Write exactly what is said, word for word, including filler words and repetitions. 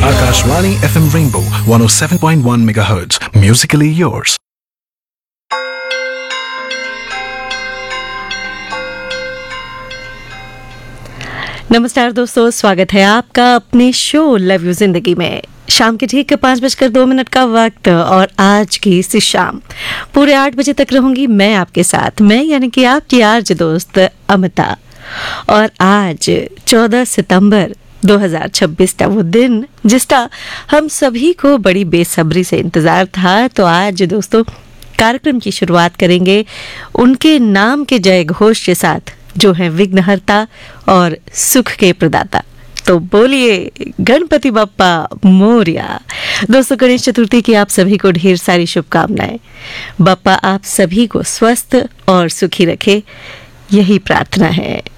Akashvani F M Rainbow one oh seven point one megahertz. Musically yours. नमस्कार दोस्तों, स्वागत है आपका अपने शो लव यू जिंदगी में। शाम के ठीक पाँच बजकर दो मिनट का वक्त और आज की इस शाम पूरे आठ बजे तक रहूंगी मैं आपके साथ। मैं यानी कि आपकी आरजे दोस्त अमिता। और आज चौदह सितंबर दो हज़ार छब्बीस का वो दिन जिसका हम सभी को बड़ी बेसब्री से इंतजार था। तो आज दोस्तों कार्यक्रम की शुरुआत करेंगे उनके नाम के जय घोष के साथ, जो है विघ्नहर्ता और सुख के प्रदाता। तो बोलिए गणपति बप्पा मोरया। दोस्तों गणेश चतुर्थी की आप सभी को ढेर सारी शुभकामनाएं। बप्पा आप सभी को स्वस्थ और सुखी रखे, यही प्रार्थना है।